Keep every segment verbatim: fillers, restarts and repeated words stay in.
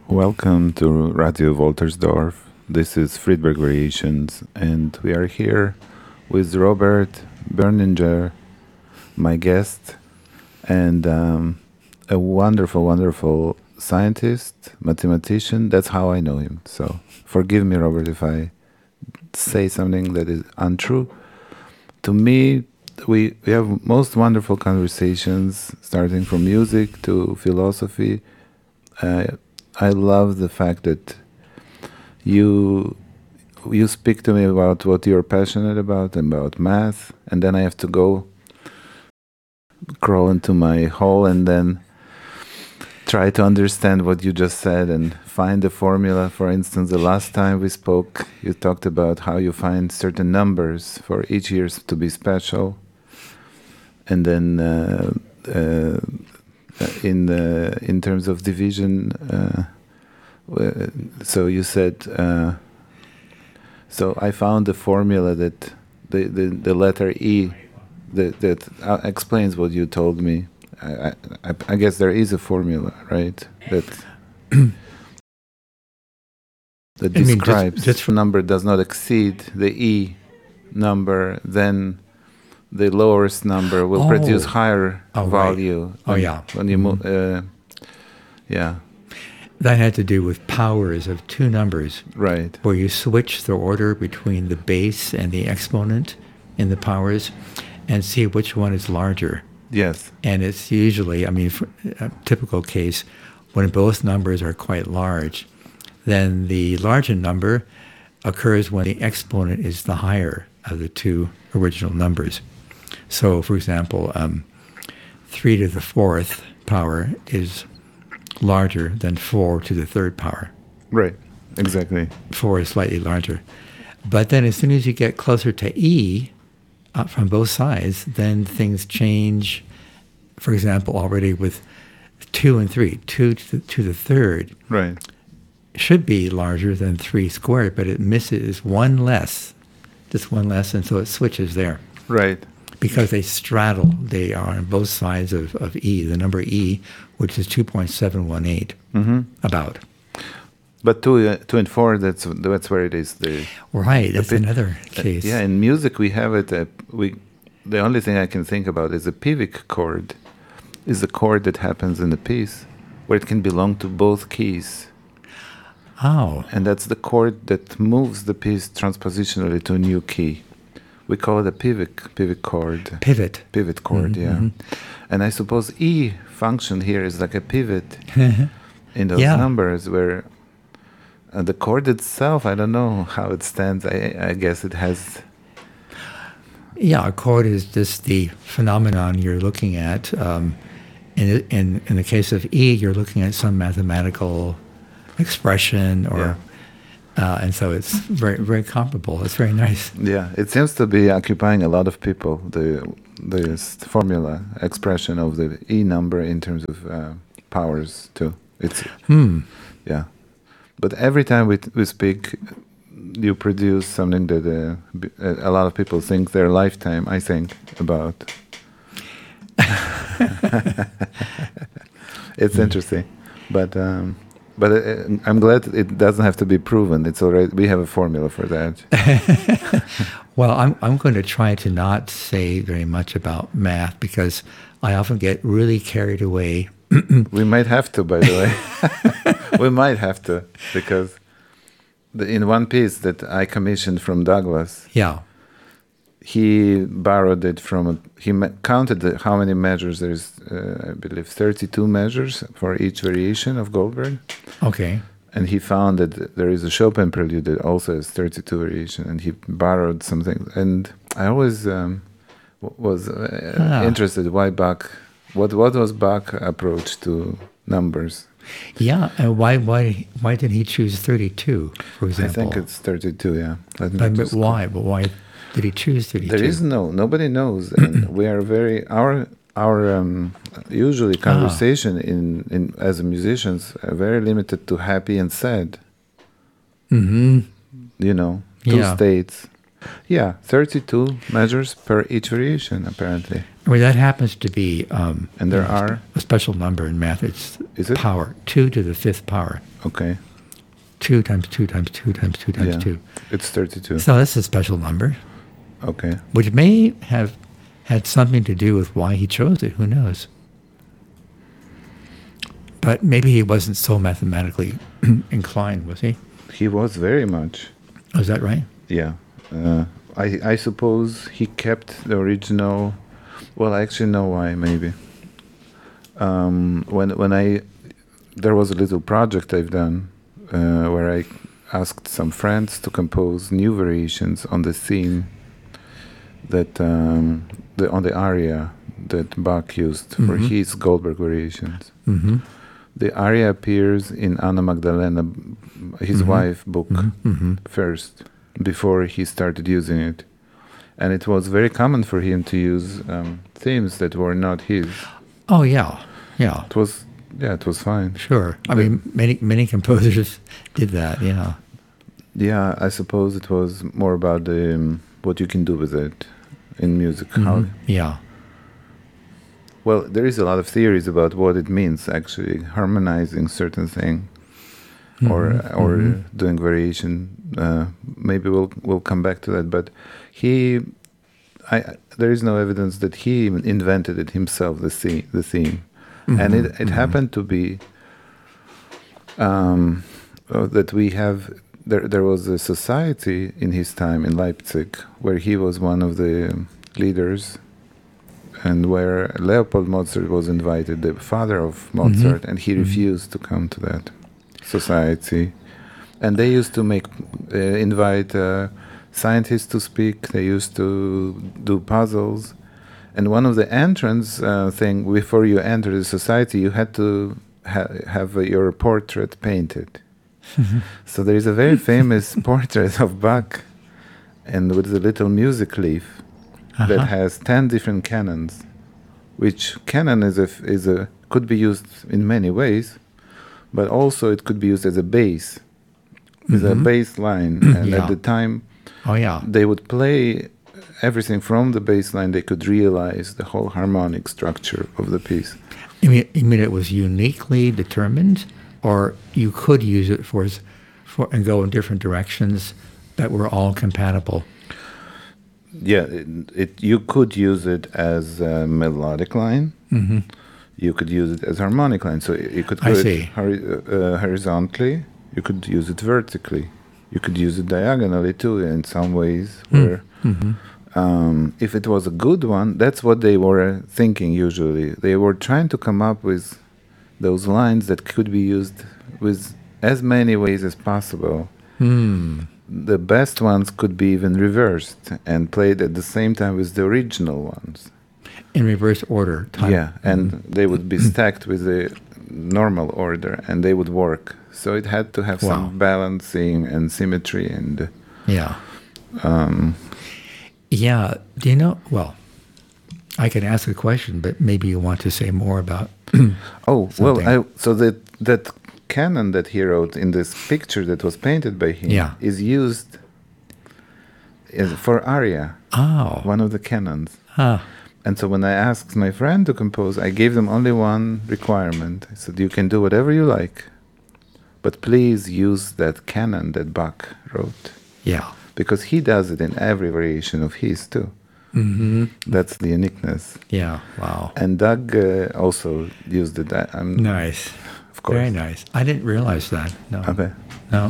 Welcome to Radio Woltersdorf. This is Friedberg Variations, and we are here with Robert Berninger, my guest, and um, a wonderful, wonderful scientist, mathematician. That's how I know him. So forgive me, Robert, if I say something that is untrue. To me, we, we have most wonderful conversations, starting from music to philosophy. Uh, I love the fact that you you speak to me about what you're passionate about, about math, and then I have to go crawl into my hole and then try to understand what you just said and find the formula. For instance, the last time we spoke, you talked about how you find certain numbers for each year to be special, and then uh, uh, in the in terms of division, uh, so you said. Uh, so I found the formula that the the, the letter E that that uh, explains what you told me. I, I, I guess there is a formula, right? That that I mean, describes just, just the number does not exceed the E number, then the lowest number will oh. produce higher oh, value. Right. Oh, when, yeah. When you mm-hmm. move, uh, yeah. That had to do with powers of two numbers. Right. Where you switch the order between the base and the exponent in the powers and see which one is larger. Yes. And it's usually, I mean, for a typical case, when both numbers are quite large, then the larger number occurs when the exponent is the higher of the two original numbers. So, for example, um, three to the fourth power is larger than four to the third power. Right, exactly. four is slightly larger. But then as soon as you get closer to E, uh, from both sides, then things change. For example, already with two and three, two to the, to the third right. should be larger than three squared, but it misses one less, just one less, and so it switches there. Right. Because they straddle, they are on both sides of, of E, the number E, which is two point seven one eight, mm-hmm. about. But two, uh, two and four, that's that's where it is. The, right, the that's bit, another case. Uh, yeah, in music we have it, uh, we, the only thing I can think about is a pivic chord, is a chord that happens in the piece, where it can belong to both keys. Oh. And that's the chord that moves the piece transpositionally to a new key. We call it a pivot, pivot chord. Pivot. Pivot chord, mm-hmm, yeah. Mm-hmm. And I suppose E function here is like a pivot in those yeah. numbers where uh, the chord itself, I don't know how it stands. I, I guess it has... Yeah, a chord is just the phenomenon you're looking at. Um, in, in, in the case of E, you're looking at some mathematical expression or... Yeah. Uh, and so it's very, very comparable. It's very nice. Yeah, it seems to be occupying a lot of people, the the formula expression of the E number in terms of uh, powers too. It's hmm. yeah, but every time we we speak, you produce something that uh, a lot of people think their lifetime. I think about. It's interesting, but. Um, But uh, I'm glad it doesn't have to be proven. It's already we have a formula for that. Well, I'm I'm going to try to not say very much about math because I often get really carried away. We might have to, by the way. We might have to because the, in one piece that I commissioned from Douglas. Yeah. He borrowed it from, a, he me- counted the, how many measures, there's, uh, I believe, thirty-two measures for each variation of Goldberg. Okay. And he found that there is a Chopin prelude that also has thirty-two variation, and he borrowed something. And I always um, w- was uh, ah. interested, why Bach, what, what was Bach's approach to numbers? Yeah, and why why why did he choose thirty-two, for example? I think it's thirty-two, yeah. But, but why? But why? Did he choose thirty-two? There is no, nobody knows, and we are very our our um, usually conversation ah. in, in as musicians are very limited to happy and sad. Mm-hmm. You know, two yeah. states. Yeah, thirty-two measures per each variation apparently. Well, that happens to be um, And there you know, are, a special number in math. It's is it? power, two to the fifth power. Okay. Two times two times two times two times Yeah. two. It's thirty-two. So that's a special number, Okay. which may have had something to do with why he chose it. Who knows? But maybe he wasn't so mathematically inclined, was he? He was very much. Oh, is that right? Yeah. Uh, I I suppose he kept the original. Well, I actually know why. Maybe. Um, when when I there was a little project I've done uh, where I asked some friends to compose new variations on the theme that um, the on the aria that Bach used for Mhm. his Goldberg variations. Mm-hmm. The aria appears in Anna Magdalena, his Mhm. wife, book Mm-hmm. first, before he started using it. And it was very common for him to use um, themes that were not his. Oh, yeah. Yeah, It was, yeah, it was fine. sure. I The- mean, many many composers did that, yeah. Yeah, I suppose it was more about the, um, what you can do with it in music. How, Mhm. Yeah. well, there is a lot of theories about what it means, actually, harmonizing certain thing or Mhm. or Mhm. doing variation. Uh, maybe we'll we'll come back to that. But he, I, there is no evidence that he even invented it himself. The theme, the theme, and it it Mhm. happened to be um, uh, that we have. There there was a society in his time in Leipzig where he was one of the leaders, and where Leopold Mozart was invited, the father of Mozart, and he Mhm. refused to come to that society. And they used to make uh, invite uh, scientists to speak. They used to do puzzles, and one of the entrance uh, thing before you enter the society, you had to ha- have uh, your portrait painted. So there is a very famous portrait of Bach, and with a little music leaf that Uh-huh. has ten different canons, which canon is a f- is a could be used in many ways, but also it could be used as a bass, as a Mhm. bass line. And Yeah. at the time, Oh, yeah. they would play everything from the bass line. They could realize the whole harmonic structure of the piece. You mean, you mean it was uniquely determined, or you could use it for, s- for and go in different directions that were all compatible? Yeah, it, it you could use it as a melodic line. Mm-hmm. You could use it as harmonic line. So you could I go see. it hori- uh, horizontally. You could use it vertically. You could use it diagonally too in some ways. Where Mm-hmm. um, if it was a good one, that's what they were thinking usually. They were trying to come up with those lines that could be used with as many ways as possible. Hmm. The best ones could be even reversed and played at the same time with the original ones. In reverse order. Time. Yeah, and they would be stacked with the normal order, and they would work. So it had to have Wow. some balancing and symmetry, and Yeah. um, Yeah. Do you know? Well, I can ask a question, but maybe you want to say more about. oh Something. well, I, so that that canon that he wrote in this picture that was painted by him Yeah. is used as, for aria, Oh. one of the canons. Ah. And so when I asked my friend to compose, I gave them only one requirement. I said, you can do whatever you like, but please use that canon that Bach wrote. Yeah. Because he does it in every variation of his too. Mm-hmm. That's the uniqueness. Yeah. Wow. And Doug uh, also used it. I- I'm, Nice. Of course. Very nice. I didn't realize that. No. Okay. No.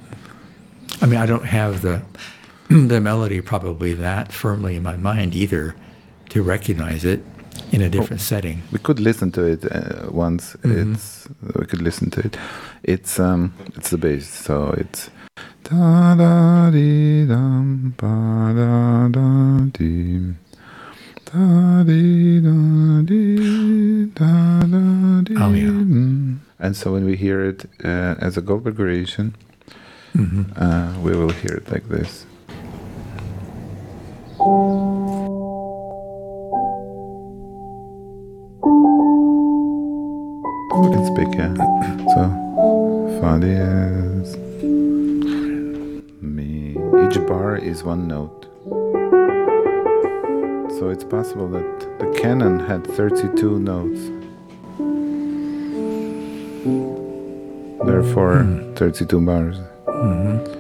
I mean, I don't have the the melody probably that firmly in my mind either to recognize it in a different setting. We could listen to it uh, once. Mhm. It's we could listen to it. It's um it's the bass, so it's da da dee dum ba da da dee da dee da dee da da dee. Oh, yeah. mm. And so when we hear it uh, as a Goldberg variation, Mm-hmm. uh, we will hear it like this. We can speak, yeah. So, fa diez, mi. Each bar is one note. So it's possible that the canon had thirty-two notes. Therefore, Hmm. thirty-two bars. Mhm.